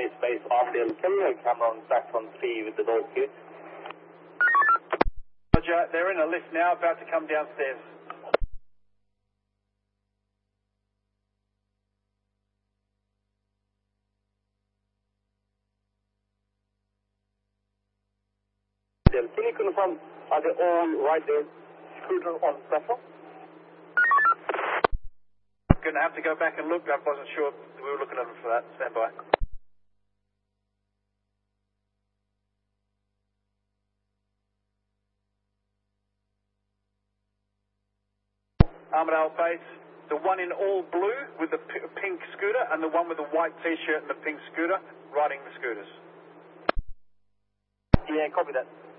Space Armadale Killer, Cameron Saxon 3 with the low speed. Roger, they're in a lift now, about to come downstairs. Can you confirm, are they all right there, scooter on platform? I'm going to have to go back and look. I wasn't sure we were looking at them for that. Stand by. Armadale Base, the one in all blue with the pink scooter and the one with the white t-shirt and the pink scooter riding the scooters. Yeah, copy that.